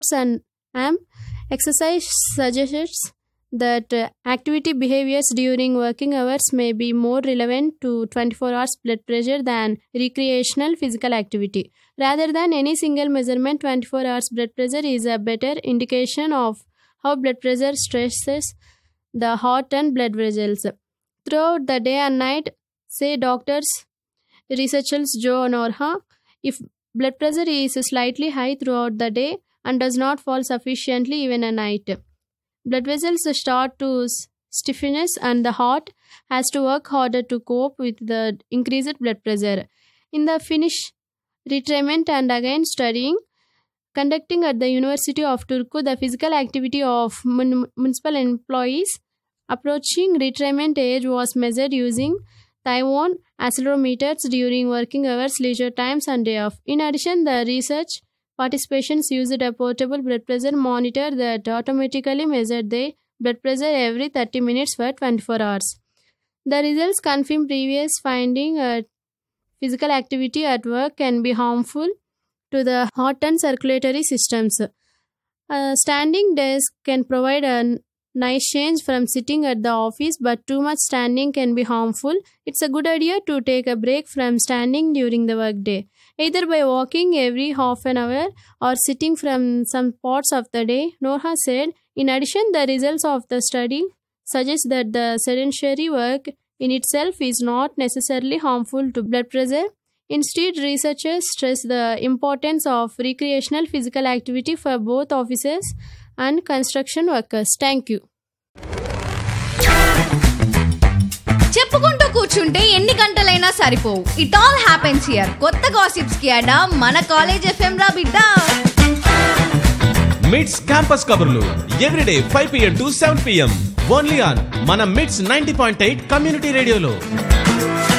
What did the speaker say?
and AM. Exercise suggests that activity behaviors during working hours may be more relevant to 24 hours blood pressure than recreational physical activity. Rather than any single measurement, 24 hours blood pressure is a better indication of how blood pressure stresses the heart and blood vessels. Throughout the day and night, say doctors, researchers Joe Norha, if blood pressure is slightly high throughout the day and does not fall sufficiently even at night, blood vessels start to stiffness and the heart has to work harder to cope with the increased blood pressure. In the Finnish retirement and again studying conducting at the University of Turku, the physical activity of municipal employees approaching retirement age was measured using Taiwan accelerometers during working hours, leisure times, and day off. In addition, the research participants used a portable blood pressure monitor that automatically measured their blood pressure every 30 minutes for 24 hours. The results confirm previous finding that physical activity at work can be harmful to the heart and circulatory systems. A standing desk can provide a nice change from sitting at the office, but too much standing can be harmful. It's a good idea to take a break from standing during the workday, either by walking every half an hour or sitting from some parts of the day, Norha said. In addition, the results of the study suggest that the sedentary work in itself is not necessarily harmful to blood pressure. Instead, researchers stress the importance of recreational physical activity for both offices and construction workers. Thank you. చెప్పుకుంటూ కూర్చుంటే ఎన్ని గంటలైనా సరిపోవు. It all happens here. కొత్త gossips కి అడా మన college FM రా బిడ్డ. మిడ్స్ క్యాంపస్ కబుర్లు everyday 5 PM to 7 PM only on మన మిడ్స్ 90.8 కమ్యూనిటీ రేడియోలో.